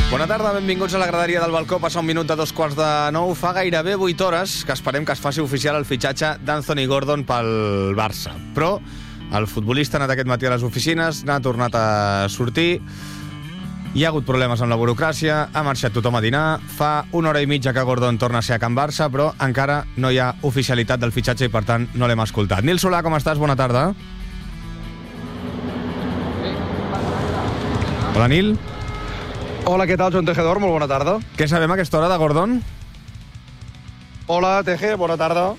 Bona tarda, benvinguts a la graderia del balcó. Passa un minut de 8:45. Fa gairebé 8 hores que esperem que es faci oficial el fitxatge d'Anthony Gordon pel Barça. Però el futbolista ha anat aquest matí a les oficines, n'ha tornat a sortir, hi ha hagut problemes amb la burocràcia, ha marxat tothom a dinar, fa una hora i mitja que Gordon torna a ser a Can Barça, però encara no hi ha oficialitat del fitxatge i per tant no l'hem escoltat. Nil Solà, com estàs? Bona tarda. Hola, Nil. Hola, què tal, Joan Tejedor? Molt bona tarda. Què sabem a aquesta hora de Gordon? Hola, Teje, bona tarda.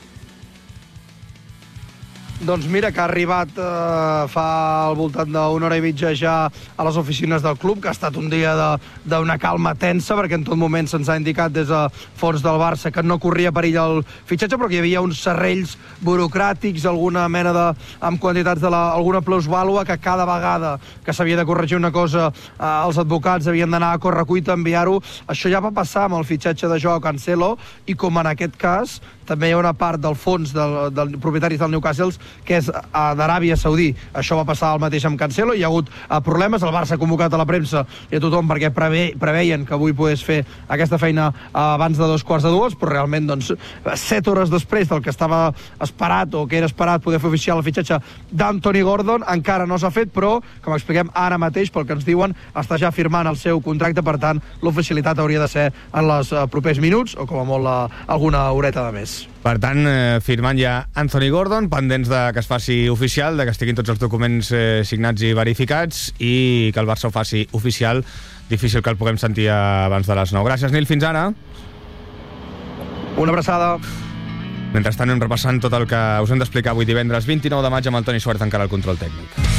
Doncs mira, que ha arribat fa al voltant d'una hora i mitja ja a les oficines del club, que ha estat un dia d'una calma tensa, perquè en tot moment se'ns ha indicat des de fons del Barça que no corria perill el fitxatge, però que hi havia uns serrells burocràtics, alguna mena de... amb quantitats alguna plusvàlua, que cada vegada que s'havia de corregir una cosa els advocats havien d'anar a correcuita a enviar-ho. Això ja va passar amb el fitxatge de Joao Cancelo, i com en aquest cas també hi ha una part del fons del propietaris del Newcastle que és d'Aràbia Saudí. Això va passar el mateix amb Cancelo, hi ha hagut problemes, el Barça ha convocat a la premsa i a tothom perquè preveien que avui pogués fer aquesta feina abans de 2:45, però realment, doncs, 7 hores després del que estava esperat o que era esperat poder fer oficial el fitxatge d'Anthony Gordon, encara no s'ha fet, però, com expliquem ara mateix, pel que ens diuen, està ja firmant el seu contracte, per tant, l'oficialitat hauria de ser en els propers minuts, o com a molt alguna horeta de més. Per tant, firmant ja Anthony Gordon, pendents de que es faci oficial, de que estiguin tots els documents signats i verificats, i que el Barça ho faci oficial. Difícil que el puguem sentir abans de les 9. Gràcies, Nil. Fins ara. Una abraçada. Mentrestant, anem repassant tot el que us hem d'explicar avui divendres 29 de maig amb el Toni Suárez encara al control tècnic.